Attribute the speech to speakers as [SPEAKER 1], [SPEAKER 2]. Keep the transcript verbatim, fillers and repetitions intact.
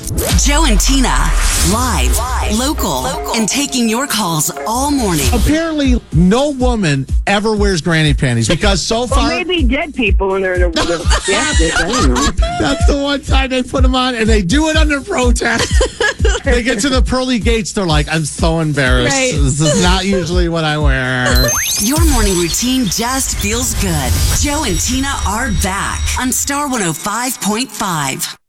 [SPEAKER 1] Joe and Tina, live, live local, local, and taking your calls all morning.
[SPEAKER 2] Apparently, no woman ever wears granny panties because so far...
[SPEAKER 3] Well, maybe dead people when they're in the casket. I don't know.
[SPEAKER 2] That's the one time they put them on, and they do it under protest. They get to the pearly gates, they're like, I'm so embarrassed.
[SPEAKER 4] Right.
[SPEAKER 2] This is not usually what I wear.
[SPEAKER 1] Your morning routine just feels good. Joe and Tina are back on Star one oh five point five.